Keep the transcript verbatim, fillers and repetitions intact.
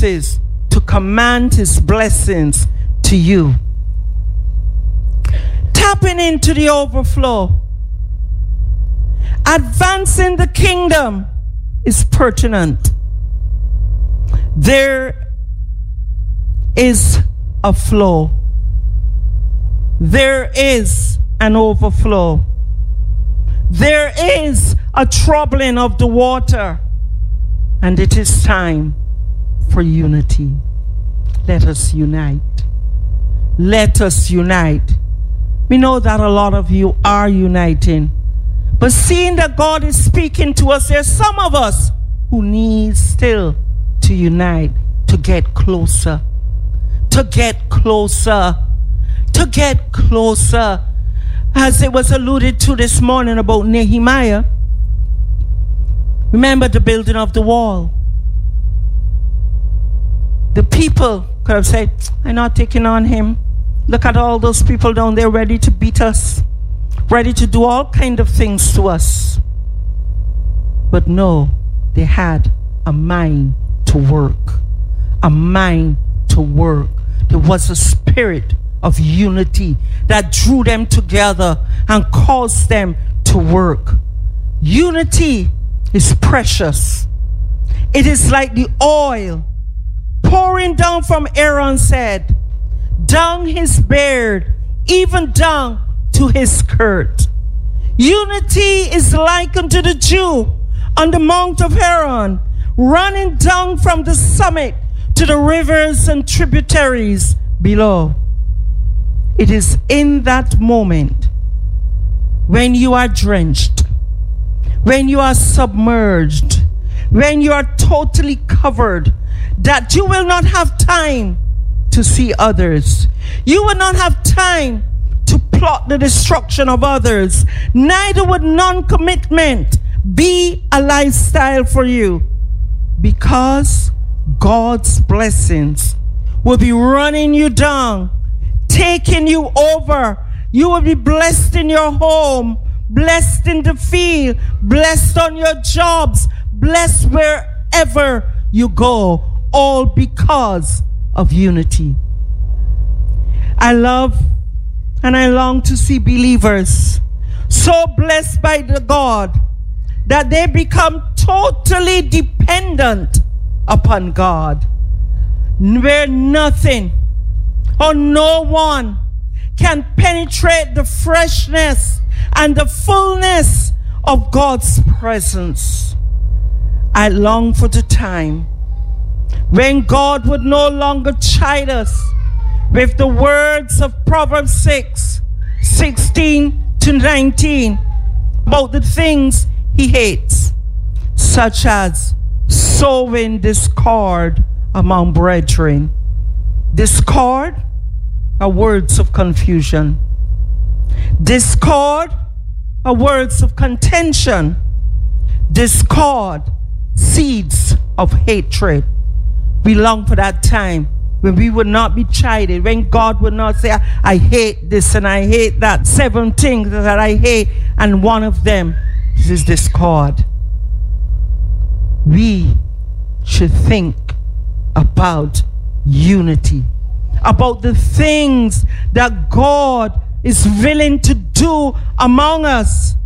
promises to command his blessings to you. Tapping into the overflow. Advancing the kingdom is pertinent. There is a flow. There is an overflow. There is a troubling of the water. And it is time for unity. Let us unite. Let us unite. We know that a lot of you are uniting. But seeing that God is speaking to us, there's some of us who need still to unite, to get closer, to get closer, to get closer. As it was alluded to this morning about Nehemiah, remember the building of the wall. The people could have said, I'm not taking on him. Look at all those people down there ready to beat us, ready to do all kind of things to us. But no, they had a mind to work, a mind to work. There was a spirit of unity that drew them together and caused them to work. Unity is precious. It is like the oil pouring down from Aaron's head, down his beard, even down to his skirt. Unity is likened to the dew on the Mount of Aaron, running down from the summit to the rivers and tributaries below. It is in that moment when you are drenched, when you are submerged, when you are totally covered, that you will not have time to see others. You will not have time to plot the destruction of others. Neither would non-commitment be a lifestyle for you, because God's blessings will be running you down, taking you over. You will be blessed in your home, blessed in the field, blessed on your jobs, blessed wherever you go, all because of unity. I love and I long to see believers so blessed by the God that they become totally dependent upon God, where nothing or no one can penetrate the freshness and the fullness of God's presence. I long for the time when God would no longer chide us with the words of Proverbs six, sixteen to nineteen about the things he hates, such as sowing discord among brethren. Discord are words of confusion. Discord are words of contention. Discord, seeds of hatred. We long for that time when we would not be chided, when God would not say, I hate this and I hate that, seven things that I hate, and one of them is discord. We should think about unity, about the things that God is willing to do among us.